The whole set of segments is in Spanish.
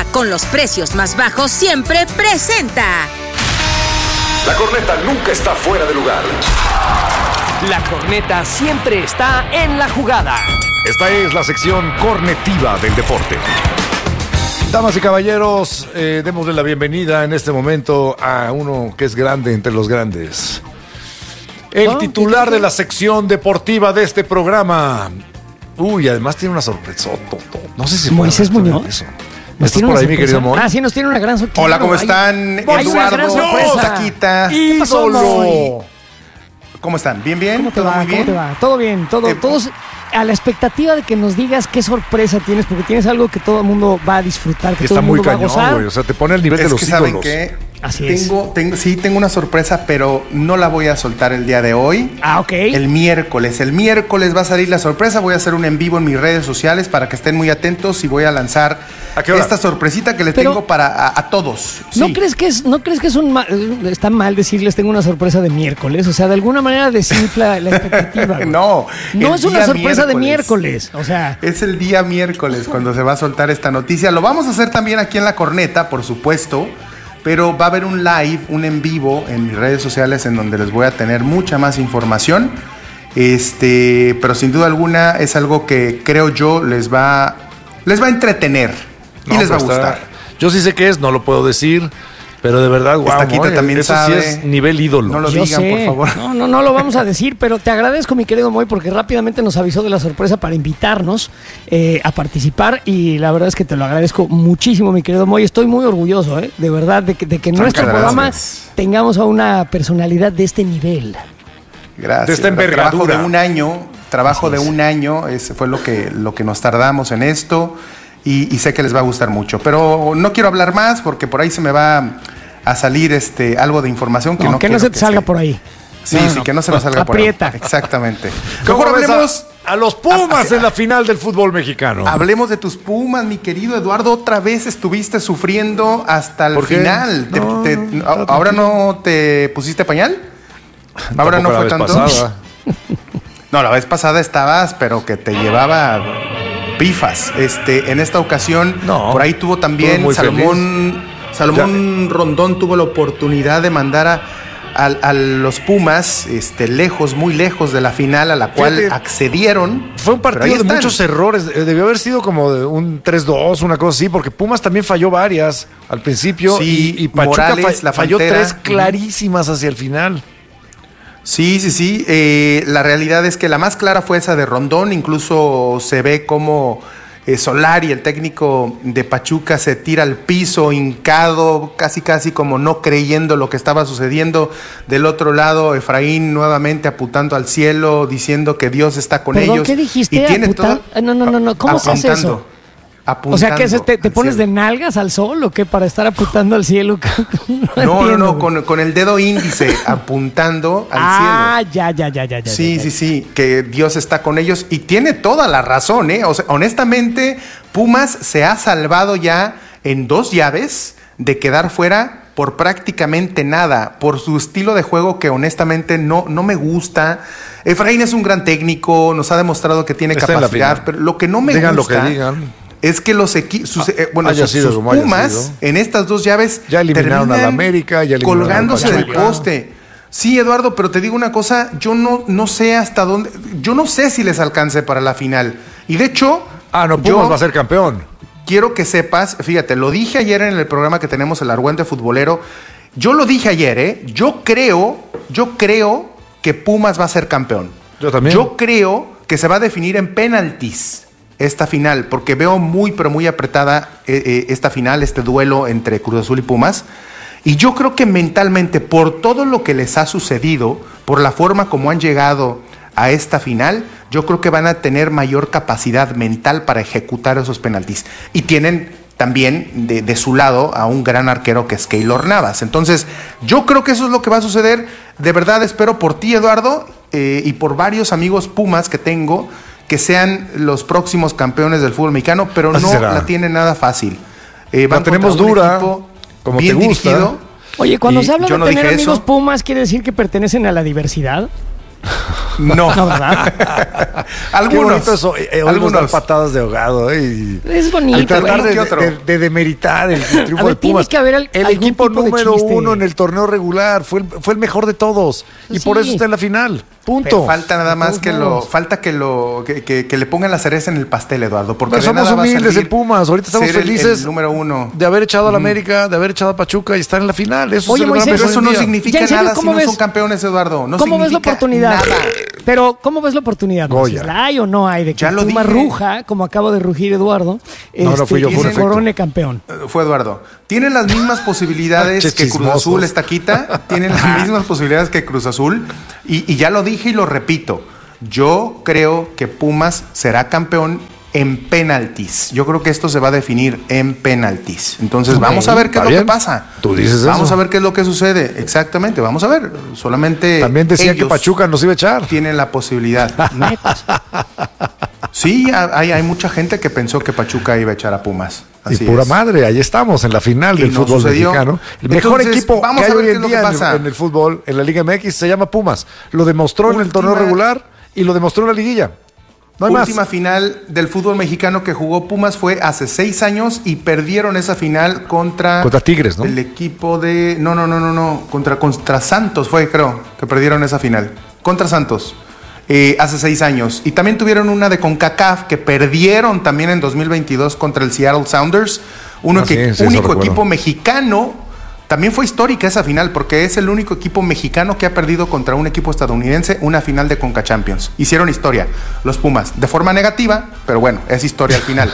con los precios más bajos siempre, presenta. La corneta nunca está fuera de lugar. La corneta siempre está en la jugada. Esta es la sección cornetiva del deporte. Damas y caballeros, démosle la bienvenida en este momento a uno que es grande entre los grandes. El titular de la sección deportiva de este programa. Uy, además tiene una sorpresa. No sé si Moisés Muñoz. Eso. ¿Estás por ahí, mi querido Moy? Sí, nos tiene una gran sorpresa. Hola, ¿cómo están? Eduardo, Taquita. ¡Ídolo! ¿Cómo están? ¿Bien? ¿Cómo te ¿Todo va? muy bien? ¿Cómo te va? Todo bien, todos a la expectativa de que nos digas qué sorpresa tienes, porque tienes algo que todo el mundo va a disfrutar, que todo Está el muy mundo va a cañón, gozar. güey. O sea, te pone al nivel de los ¿saben ídolos. qué? Así es. Tengo una sorpresa, pero no la voy a soltar el día de hoy. Ok. El miércoles va a salir la sorpresa. Voy a hacer un en vivo en mis redes sociales para que estén muy atentos y voy a lanzar esta sorpresita que les tengo para a todos. ¿No Sí. crees que está mal decirles tengo una sorpresa de miércoles? O sea, de alguna manera desinfla la expectativa. Güey. No es una sorpresa de miércoles. O sea, es el día miércoles cuando se va a soltar esta noticia. Lo vamos a hacer también aquí en La Corneta, por supuesto. Pero va a haber un live, un en vivo en mis redes sociales en donde les voy a tener mucha más información. Pero sin duda alguna es algo que creo yo les va a entretener y les va a gustar. Yo sí sé qué es, no lo puedo decir, pero de verdad, guau, Taquita también eso sabe. sí es nivel ídolo. No lo yo digan, sé. por favor. No lo vamos a decir, pero te agradezco, mi querido Moy, porque rápidamente nos avisó de la sorpresa para invitarnos a participar y la verdad es que te lo agradezco muchísimo, mi querido Moy. Estoy muy orgulloso, de verdad, de que en nuestro programa tengamos a una personalidad de este nivel. Gracias. De esta envergadura. Trabajo de un año, fue lo que nos tardamos en esto y sé que les va a gustar mucho. Pero no quiero hablar más porque por ahí se me va a salir algo de información que no quiero se te salga por ahí. Sí, que no se me salga Aprieta. por ahí. Exactamente. ¿Cómo Mejor hablemos a los Pumas en la final del fútbol mexicano? Hablemos de tus Pumas, mi querido Eduardo. Otra vez estuviste sufriendo hasta el final. ¿Ahora no te pusiste pañal? ¿Ahora no fue tanto? No, la vez pasada estabas, pero que te llevaba pifas. En esta ocasión, por ahí tuvo también Salomón Rondón tuvo la oportunidad de mandar a los Pumas muy lejos de la final a la cual accedieron. Fue un partido de muchos errores. Debió haber sido como de un 3-2, una cosa así, porque Pumas también falló varias al principio y Pachuca Morales, falló 3 clarísimas hacia el final. Sí. La realidad es que la más clara fue esa de Rondón. Incluso se ve como Solari, el técnico de Pachuca, se tira al piso hincado, casi como no creyendo lo que estaba sucediendo. Del otro lado, Efraín nuevamente apuntando al cielo, diciendo que Dios está con ellos. ¿Qué dijiste? Y tiene todo, no. ¿Cómo se hace eso? Apuntando, o sea, ¿qué te pones de nalgas al sol o qué para estar apuntando al cielo? No, con el dedo índice apuntando al cielo. Ya. Sí, que Dios está con ellos y tiene toda la razón, O sea, honestamente, Pumas se ha salvado ya en 2 llaves de quedar fuera por prácticamente nada, por su estilo de juego que honestamente no me gusta. Efraín es un gran técnico, nos ha demostrado que tiene capacidad, pero lo que no me digan gusta... lo que digan. Es que sus Pumas en estas 2 llaves ya eliminaron al América, ya eliminaron colgándose del poste. Sí, Eduardo, pero te digo una cosa, yo no sé hasta dónde, yo no sé si les alcance para la final. Y de hecho, Pumas va a ser campeón. Quiero que sepas, fíjate, lo dije ayer en el programa que tenemos el Argüente Futbolero. Yo lo dije ayer, Yo creo que Pumas va a ser campeón. Yo también. Yo creo que se va a definir en penaltis esta final, porque veo muy, pero muy apretada esta final, este duelo entre Cruz Azul y Pumas. Y yo creo que mentalmente, por todo lo que les ha sucedido, por la forma como han llegado a esta final, yo creo que van a tener mayor capacidad mental para ejecutar esos penaltis. Y tienen también de su lado a un gran arquero que es Keylor Navas. Entonces, yo creo que eso es lo que va a suceder. De verdad espero por ti, Eduardo, y por varios amigos Pumas que tengo, que sean los próximos campeones del fútbol mexicano, pero así no será. la tienen nada fácil. La tenemos dura, como bien te gusta. Oye, cuando se habla de tener amigos Pumas, ¿quiere decir que pertenecen a la diversidad? No. No, ¿verdad? Qué Algunos. bonito eso, algunos dar patadas de ahogado. Es bonito. Y tratar güey. de demeritar el triunfo ver, de Pumas. tiene que haber el algún equipo tipo de número chiste. 1 en el torneo regular. Fue el mejor de todos. Y Sí. por eso está en la final. Punto. Pero falta nada más De todos que le pongan la cereza en el pastel, Eduardo. Porque Pero de somos nada va a humildes servir en Pumas. Ahorita estamos ser felices el número 1. de haber echado a la América, de haber echado a Pachuca y estar en la final. Eso Oye, es el gran Moisés, Pero beso eso hoy no en día. significa Ya, en serio, nada si ¿cómo no ves? son campeones, Eduardo. No ¿Cómo ves la significa oportunidad? nada. Pero, ¿cómo ves la oportunidad? Goya. ¿La hay o no hay de que Ya lo Pumas dije. ruja, como acaba de rugir Eduardo, No, no fui yo, y fue un se efecto. corone campeón? Fue Eduardo. Tienen las mismas posibilidades Che, que Cruz chismosos. Azul, esta quita. Tienen las mismas posibilidades que Cruz Azul. Y ya lo dije y lo repito. Yo creo que Pumas será campeón en penaltis. Yo creo que esto se va a definir en penaltis. Entonces Ok, vamos a ver qué es está lo bien. que pasa. Tú dices Vamos eso. a ver qué es lo que sucede. Exactamente, vamos a ver. Solamente También decía que ellos Pachuca nos iba a echar. tienen la posibilidad. Netas. Sí, hay mucha gente que pensó que Pachuca iba a echar a Pumas. Y Así pura es. madre, ahí estamos en la final Y del no fútbol sucedió. mexicano. El mejor Entonces, equipo vamos que a hay ver hoy qué en es lo día que pasa. en el fútbol, en la Liga MX, se llama Pumas. Lo demostró en el torneo regular y lo demostró en la liguilla. No hay Última más. final del fútbol mexicano que jugó Pumas fue hace 6 años y perdieron esa final contra Tigres, ¿no? el equipo de no, contra Santos fue, creo, que perdieron esa final. Contra Santos. Hace 6 años. Y también tuvieron una de CONCACAF que perdieron también en 2022 contra el Seattle Sounders. Sí, eso Único recuerdo. equipo mexicano. También fue histórica esa final porque es el único equipo mexicano que ha perdido contra un equipo estadounidense una final de Conca Champions. Hicieron historia los Pumas, de forma negativa, pero bueno, es historia al final.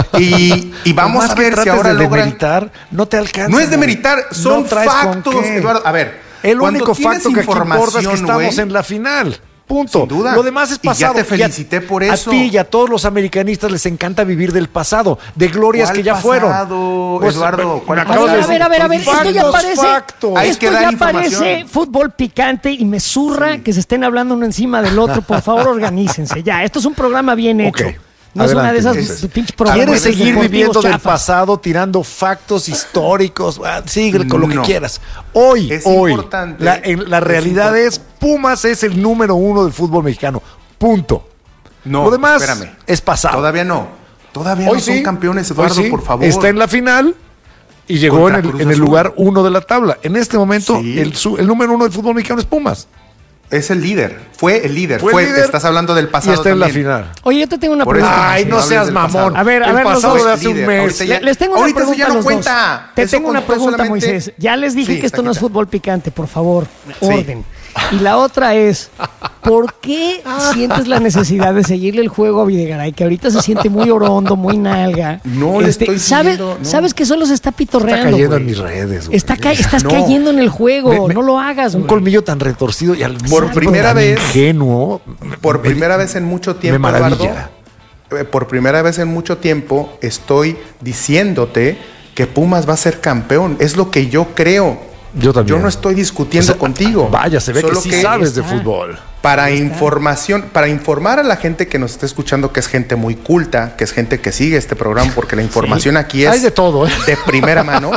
Y vamos Por más a que ver si trates ahora de logran... demeritar, no te alcanza. No es demeritar, güey. son No traes con factos, qué. Eduardo. A ver, El cuando único tienes facto que aquí importa es que información, estamos güey, en la final. Punto. Sin duda. Lo demás es Y ya pasado. te felicité por eso. A ti y a todos los americanistas les encanta vivir del pasado, de glorias ¿Cuál que ya pasado, fueron. Eduardo? ¿Cuál me A acabas ver, de a ver, a ver, a ver, decir. esto ya Factos, parece, factos. Hay esto que dar ya información. parece fútbol picante y me zurra que se estén hablando uno encima del otro. Por favor, organícense. Ya, esto es un programa bien hecho. Ok. No es una de Adelante, esas entonces. pinches programas ¿Quieres seguir deportivos viviendo del chafas? pasado, tirando factos históricos? Sigue con lo que No. quieras. Hoy, Es hoy, importante. la realidad es, Pumas es el número 1 del fútbol mexicano. Punto. No, Lo demás espérame. es pasado. Todavía no. Todavía Hoy no son sí, campeones, hoy Eduardo, sí. por favor. Está en la final y llegó Contra en Cruz el Azul. lugar 1 de la tabla. En este momento, Sí. el número 1 del fútbol mexicano es Pumas. Es el líder. Fue el líder. Fue el líder Estás hablando del pasado y está en la también. final. Oye, yo te tengo una Por eso- pregunta. Ay, Sí, no hables seas del mamón. pasado. A ver, el los pasado dos. de hace un Líder. mes. Ahorita ya- Les tengo una ahorita eso pregunta ya a no los dos. cuenta. Te Eso tengo una contó pregunta, solamente- Moisés. Ya les dije Sí, que esto no es Taquita. fútbol picante, por favor, Sí. orden. Y la otra es, ¿por qué sientes la necesidad de seguirle el juego a Videgaray, que ahorita se siente muy orondo, muy nalga? No le estoy ¿sabes, siguiendo, no. sabes que solo se está pitorreando, Está cayendo güey? en mis redes, güey. Estás No. cayendo en el juego, Me- no lo hagas, Un güey. colmillo tan retorcido y al Por mismo primera tan vez- ingenuo. Por me- primera vez en mucho tiempo, me maravilla. Eduardo, por primera vez en mucho tiempo estoy diciéndote que Pumas va a ser campeón. Es lo que yo creo. Yo también. Yo no estoy discutiendo O sea, contigo. Vaya, se ve que Solo sí sabes de fútbol. Para información, para informar a la gente que nos está escuchando, que es gente muy culta, que es gente que sigue este programa, porque la información aquí es Hay de todo, ¿eh? de primera mano.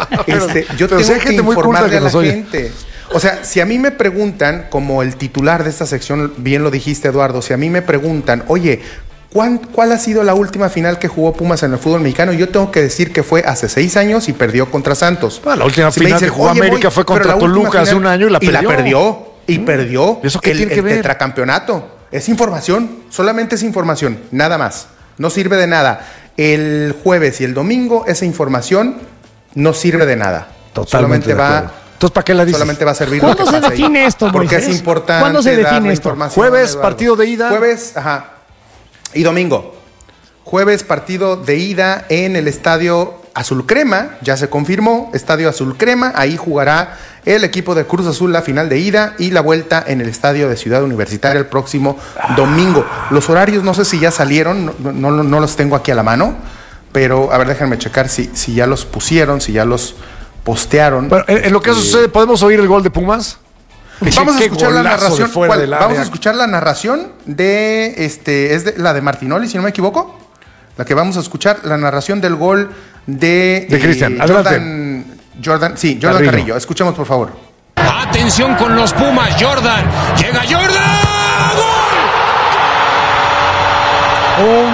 Yo pero sí tengo hay que gente muy culta informarle que a la nos oye. gente. O sea, si a mí me preguntan, como el titular de esta sección, bien lo dijiste, Eduardo, si a mí me preguntan, oye, ¿cuál ha sido la última final que jugó Pumas en el fútbol mexicano? Yo tengo que decir que fue hace 6 años y perdió contra Santos. Bueno, la última Si me final que jugó América fue pero contra la última Toluca hace final- un año y la perdió. Y perdió ¿Eso qué tiene que el ver? tetracampeonato. Es información, solamente es información, nada más. No sirve de nada. El jueves y el domingo esa información no sirve de nada. Totalmente Solamente de va... acuerdo. Entonces, ¿para qué la dices? Solamente va a servir lo ¿Cuándo que se pasa ahí. define esto, Porque Moisés? es importante ¿Cuándo se dar define la esto? información, Jueves, Eduardo. partido de ida. Jueves, ajá. Y domingo. Jueves, partido de ida en el Estadio Azul Crema. Ya se confirmó, Estadio Azul Crema. Ahí jugará el equipo de Cruz Azul la final de ida y la vuelta en el Estadio de Ciudad Universitaria el próximo domingo. Los horarios no sé si ya salieron, no los tengo aquí a la mano, pero a ver, déjenme checar si ya los pusieron, si ya los postearon. Bueno, en lo que eso sucede, ¿podemos oír el gol de Pumas? Vamos a Qué escuchar la golazo de narración. fuera ¿Cuál? del Vamos área. a escuchar la narración de es de la de Martinoli, si no me equivoco. La que vamos a escuchar, la narración del gol de Cristian. Jordan Carrillo. Carrillo. Escuchemos, por favor. Atención con los Pumas, Jordan. Llega Jordan. ¡Gol!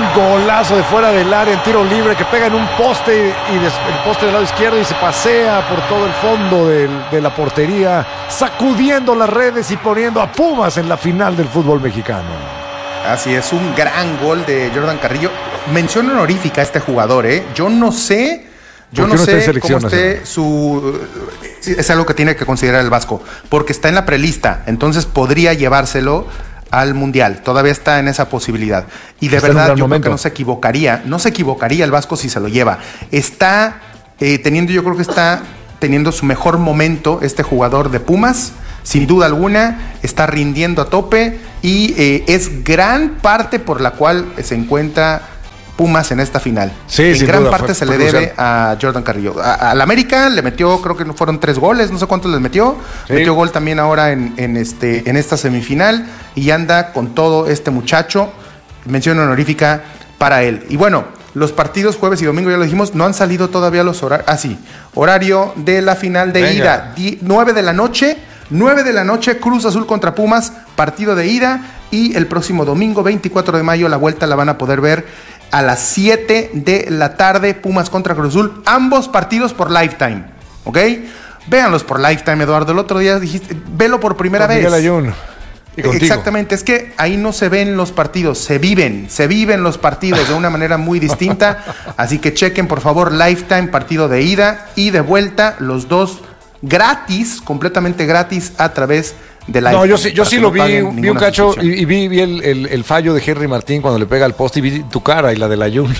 golazo de fuera del área en tiro libre que pega en un poste y el poste del lado izquierdo y se pasea por todo el fondo de la portería, sacudiendo las redes y poniendo a Pumas en la final del fútbol mexicano. Así es, un gran gol de Jordan Carrillo. Mención honorífica a este jugador, ¿eh? Yo no sé cómo esté su... Es algo que tiene que considerar el Vasco, porque está en la prelista, entonces podría llevárselo al Mundial. Todavía está en esa posibilidad. Y de verdad, yo creo que no se equivocaría el Vasco si se lo lleva. Yo creo que está teniendo su mejor momento este jugador de Pumas, sin duda alguna, está rindiendo a tope y es gran parte por la cual se encuentra Pumas en esta final. Sí, en gran duda, parte se le debe a Jordan Carrillo. Al América le metió, creo que fueron 3 goles, no sé cuántos les metió. Sí. Metió gol también ahora en esta semifinal y anda con todo este muchacho. Mención honorífica para él. Y bueno, los partidos jueves y domingo, ya lo dijimos, no han salido todavía los horarios. Horario de la final de ida, 9 de la noche. 9 de la noche, Cruz Azul contra Pumas, partido de ida. Y el próximo domingo, 24 de mayo, la vuelta la van a poder ver a las 7 de la tarde, Pumas contra Cruz Azul. Ambos partidos por Lifetime, ¿ok? Véanlos por Lifetime, Eduardo. El otro día dijiste, velo por primera vez. Miguel Ayun. Exactamente, es que ahí no se ven los partidos, se viven los partidos de una manera muy distinta. Así que chequen, por favor, Lifetime, partido de ida y de vuelta, los dos gratis, completamente gratis a través de Lifetime. No, yo sí lo vi un cacho y vi el fallo de Henry Martín cuando le pega al poste y vi tu cara y la del Ayun.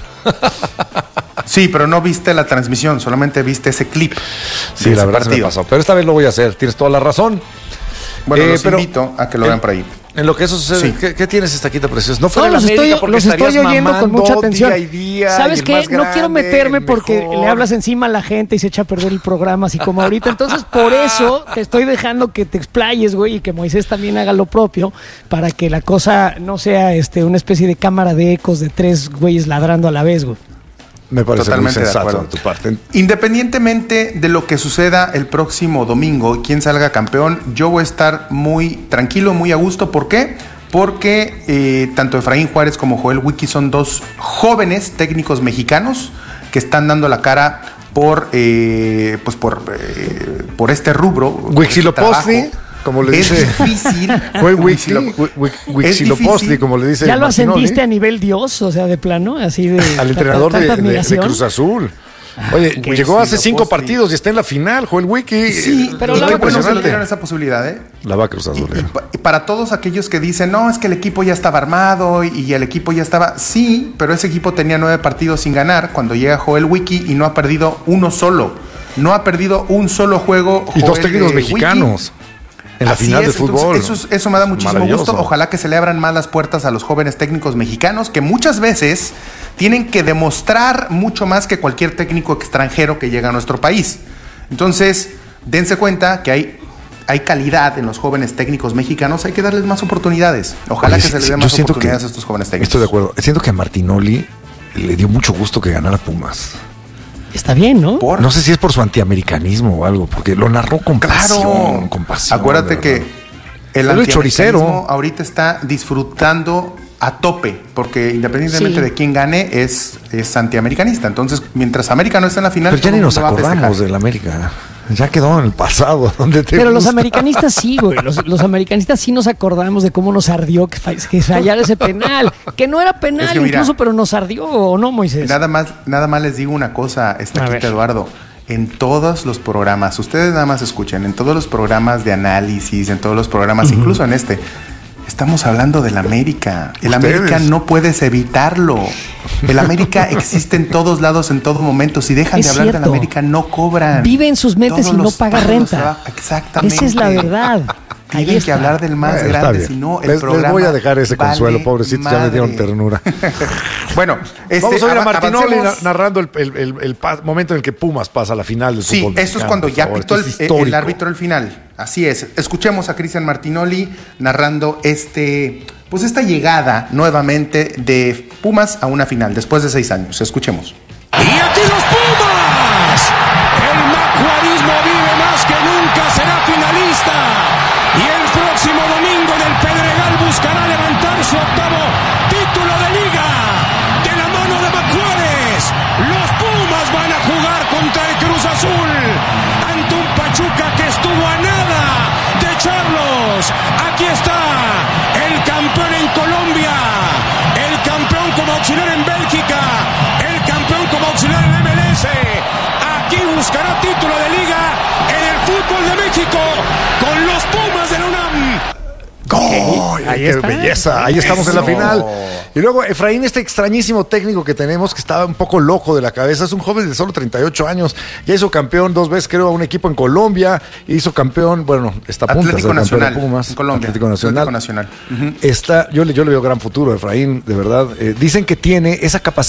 Sí, pero no viste la transmisión, solamente viste ese clip. Sí, la verdad se me pasó, pero esta vez lo voy a hacer, tienes toda la razón. Bueno, los invito a que lo vean por ahí. En lo que eso sucede, sí. ¿Qué tienes, Estaquita Preciosa? No los estoy oyendo con mucha atención. ¿Sabes qué? No quiero meterme porque le hablas encima a la gente y se echa a perder el programa, así como ahorita. Entonces, por eso te estoy dejando que te explayes, güey, y que Moisés también haga lo propio, para que la cosa no sea una especie de cámara de ecos de 3 güeyes ladrando a la vez, güey. Me parece totalmente muy sensato de acuerdo de tu parte. Independientemente de lo que suceda el próximo domingo, quién salga campeón, yo voy a estar muy tranquilo, muy a gusto. ¿Por qué? Porque tanto Efraín Juárez como Joel Wiki son 2 jóvenes técnicos mexicanos que están dando la cara por este rubro. Huitzilopochtli, como le dice. Es difícil. Fue Huitzilopochtli, como le dice. ¿Ya lo ascendiste a nivel Dios? O sea, de plano, así de... Al entrenador de Cruz Azul. Oye, llegó hace 5 partidos y está en la final, Joel Wiki. Sí, pero la no se le dieron esa posibilidad, ¿eh? La va a Cruz Azul. Y para todos aquellos que dicen, no, es que el equipo ya estaba armado y el equipo ya estaba... Sí, pero ese equipo tenía 9 partidos sin ganar cuando llega Joel Wiki y no ha perdido uno solo. No ha perdido un solo juego. Y 2 técnicos mexicanos. En la final de fútbol. Entonces, eso me da muchísimo gusto. Ojalá que se le abran más las puertas a los jóvenes técnicos mexicanos, que muchas veces tienen que demostrar mucho más que cualquier técnico extranjero que llega a nuestro país. Entonces, dense cuenta que hay calidad en los jóvenes técnicos mexicanos, hay que darles más oportunidades. Ojalá que se les dé más oportunidades a estos jóvenes técnicos. Estoy de acuerdo. Siento que a Martinoli le dio mucho gusto que ganara Pumas. Está bien, ¿no? No sé si es por su antiamericanismo o algo, porque lo narró con pasión, con pasión. Acuérdate que el antiamericanismo ahorita está disfrutando a tope, porque independientemente de quién gane, es antiamericanista. Entonces, mientras América no está en la final... Pero ya ni nos acordamos del América. Ya quedó en el pasado. Pero los americanistas sí, güey. Los americanistas sí nos acordamos de cómo nos ardió que fallara ese penal. Que no era penal es que, mira, incluso, pero nos ardió, ¿o no, Moisés? Nada más les digo una cosa, Eduardo. En todos los programas, ustedes nada más escuchen, en todos los programas de análisis, en todos los programas, incluso en estamos hablando del América. El América no puedes evitarlo. El América existe en todos lados, en todo momento. Si dejan de hablar del América, no cobran. Vive en sus mentes y no paga renta. Exactamente. Esa es la verdad. Tienen que hablar del más grande, si no el programa. Les voy a dejar ese consuelo, pobrecitos, ya me dieron ternura. Bueno, vamos a ver a Martinoli narrando el momento en el que Pumas pasa a la final del fútbol. Sí, esto es cuando ya pitó el árbitro el final. Así es. Escuchemos a Cristian Martinoli narrando esta llegada nuevamente de Pumas a una final después de 6 años. Escuchemos. Y aquí los Pumas. El macuarismo vive más que nunca, será finalista. Y el próximo domingo en el Pedregal buscará levantar su 8º título de liga. con los Pumas de la UNAM. ¡Gol! Ahí ¡Qué está. belleza! Ahí estamos en la final. Y luego Efraín, este extrañísimo técnico que tenemos, que estaba un poco loco de la cabeza, es un joven de solo 38 años, ya hizo campeón 2 veces, creo, a un equipo en Colombia, hizo campeón, bueno, está a punto de ser Atlético campeón Nacional, de Pumas, en Colombia. Atlético Nacional. Atlético Nacional. Yo le veo gran futuro a Efraín, de verdad. Dicen que tiene esa capacidad